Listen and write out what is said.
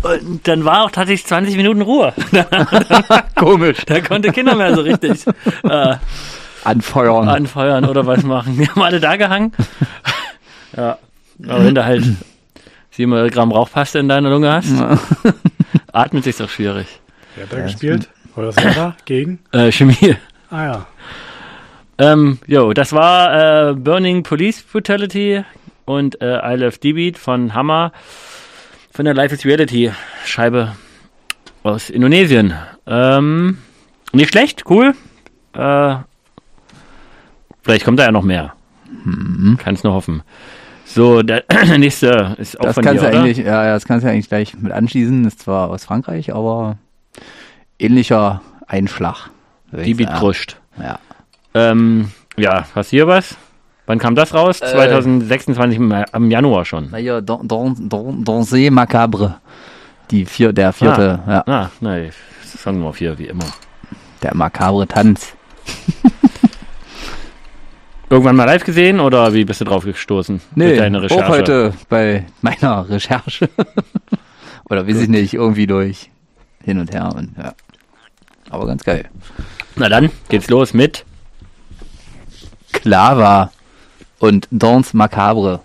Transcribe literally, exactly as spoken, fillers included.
Und dann war auch tatsächlich zwanzig Minuten Ruhe. Komisch. Da konnte Kinder mehr so richtig äh, Anfeuern. anfeuern oder was machen. Wir haben alle da gehangen. Ja, aber wenn du halt siebenhundert Gramm Rauchpaste in deiner Lunge hast, atmet sich doch schwierig. Wer hat da gespielt? Oder was war da? Gegen? Äh, Chemie. Ah ja. Ähm, jo, das war äh, Burning Police Brutality und äh, I Love D-Beat von Hammer von der Life is Reality Scheibe aus Indonesien. Ähm, nicht schlecht, cool. Äh, vielleicht kommt da ja noch mehr. Mhm. Kannst nur hoffen. So, der nächste ist auch Das von kannst dir, du oder? eigentlich, ja, ja, das kannst du eigentlich gleich mit anschließen. Ist zwar aus Frankreich, aber ähnlicher Einschlag. D-Beat kruscht. Ja. Ähm, ja, hast du hier was? Wann kam das raus? Äh, zwanzig sechsundzwanzig im, im Januar schon. Na ja, Don, Don, Don, Danse Macabre. Die vier, der vierte, Ah, ja. ah nein, Song Nummer vier, wie immer. Der makabre Tanz. Irgendwann mal live gesehen oder wie bist du drauf gestoßen? Nee, durch deine Recherche? auch heute bei meiner Recherche. Oder weiß ich nicht, irgendwie durch hin und her. Und, ja. Aber ganz geil. Na dann, geht's los mit Clava und Danse Macabre.